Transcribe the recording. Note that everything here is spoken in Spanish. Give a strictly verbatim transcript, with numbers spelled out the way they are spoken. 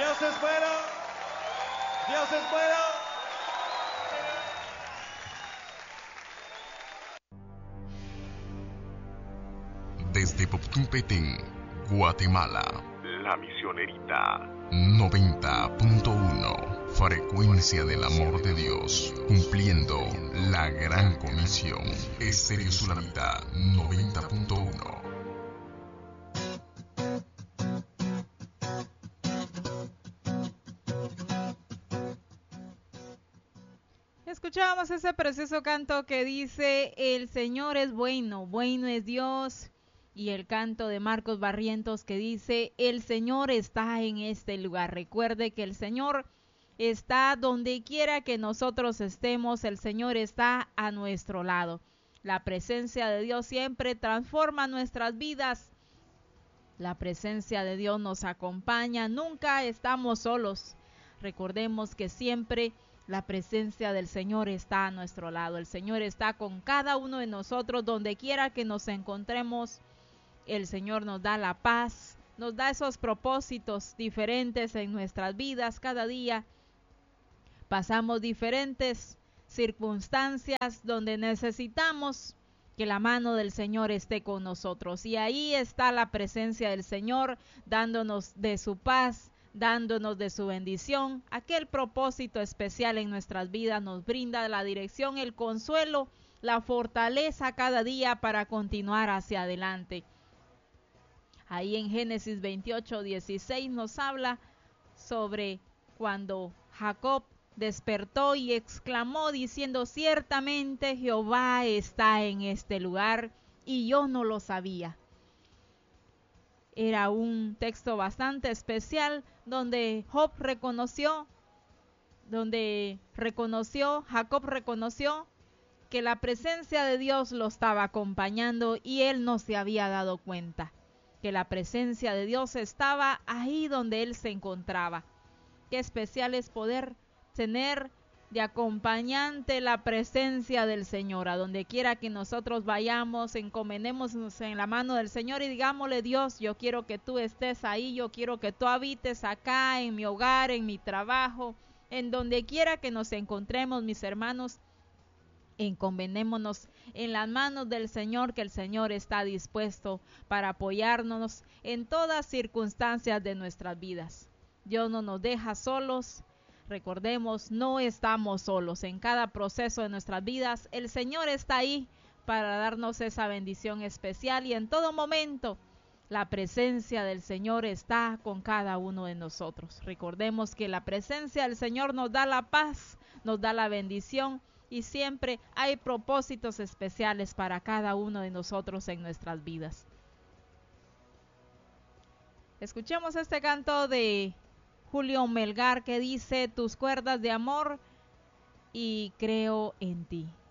Dios es bueno. Dios es bueno. Desde Poptumpetén, Guatemala, La Misionerita noventa punto uno, frecuencia del amor de Dios, cumpliendo la gran comisión. Estéreo Sulamita noventa punto uno. Escuchábamos ese precioso canto que dice: el Señor es bueno, bueno es Dios. Y el canto de Marcos Barrientos que dice: el Señor está en este lugar. Recuerde que el Señor está donde quiera que nosotros estemos. El Señor está a nuestro lado. La presencia de Dios siempre transforma nuestras vidas. La presencia de Dios nos acompaña. Nunca estamos solos. Recordemos que siempre la presencia del Señor está a nuestro lado. El Señor está con cada uno de nosotros donde quiera que nos encontremos. El Señor nos da la paz, nos da esos propósitos diferentes en nuestras vidas. Cada día pasamos diferentes circunstancias donde necesitamos que la mano del Señor esté con nosotros. Y ahí está la presencia del Señor dándonos de su paz, dándonos de su bendición. Aquel propósito especial en nuestras vidas nos brinda la dirección, el consuelo, la fortaleza cada día para continuar hacia adelante. Ahí en Génesis veintiocho, dieciséis nos habla sobre cuando Jacob despertó y exclamó diciendo: ciertamente Jehová está en este lugar y yo no lo sabía. Era un texto bastante especial donde Job reconoció, donde reconoció, Jacob reconoció que la presencia de Dios lo estaba acompañando y él no se había dado cuenta que la presencia de Dios estaba ahí donde él se encontraba. Qué especial es poder tener de acompañante la presencia del Señor. A donde quiera que nosotros vayamos, encomendémonos en la mano del Señor y digámosle: Dios, yo quiero que tú estés ahí, yo quiero que tú habites acá, en mi hogar, en mi trabajo, en donde quiera que nos encontremos, mis hermanos. Encomendémonos en las manos del Señor, que el Señor está dispuesto para apoyarnos en todas circunstancias de nuestras vidas. Dios no nos deja solos. Recordemos, no estamos solos. En cada proceso de nuestras vidas, el Señor está ahí para darnos esa bendición especial, y en todo momento la presencia del Señor está con cada uno de nosotros. Recordemos que la presencia del Señor nos da la paz, nos da la bendición, y siempre hay propósitos especiales para cada uno de nosotros en nuestras vidas. Escuchemos este canto de Julio Melgar que dice: tus cuerdas de amor y creo en ti.